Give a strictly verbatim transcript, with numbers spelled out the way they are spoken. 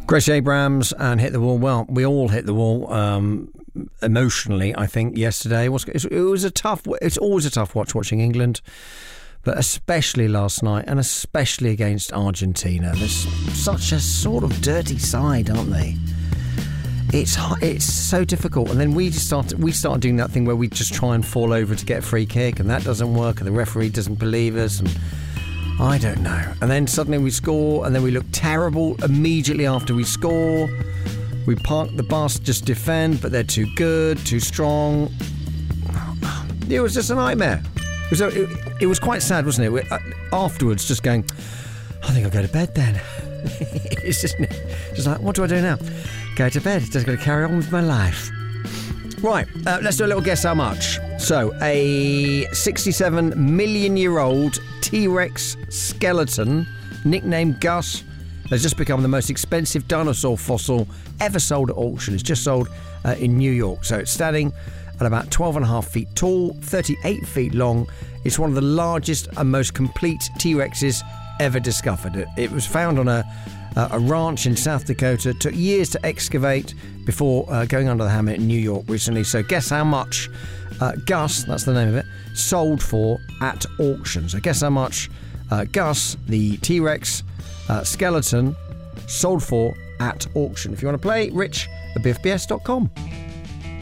Gracie Abrams and Hit the Wall. Well, we all hit the wall um, emotionally, I think, yesterday. It was, it was a tough... It's always a tough watch watching England, but especially last night, and especially against Argentina. There's such a sort of dirty side, aren't they? It's it's so difficult. And then we just start we start doing that thing where we just try and fall over to get a free kick, and that doesn't work, and the referee doesn't believe us, and I don't know. And then suddenly we score, and then we look terrible immediately after we score. We park the bus, just defend, but they're too good, too strong. It was just a nightmare. It was, a, it, it was quite sad, wasn't it? We, uh, afterwards, just going, I think I'll go to bed then. It's just, just like, what do I do now? Go to bed. Just got to carry on with my life. Right, uh, let's do a little guess how much. So, a sixty-seven million year old T-Rex skeleton, nicknamed Gus, has just become the most expensive dinosaur fossil ever sold at auction. It's just sold uh, in New York. So it's standing at about twelve and a half feet tall, thirty-eight feet long. It's one of the largest and most complete T-Rexes ever discovered. It, it was found on a Uh, a ranch in South Dakota. Took years to excavate before uh, going under the hammer in New York recently. So guess how much uh, Gus, that's the name of it, sold for at auction. So guess how much uh, Gus, the T-Rex uh, skeleton, sold for at auction. If you want to play, rich at b f b s dot com.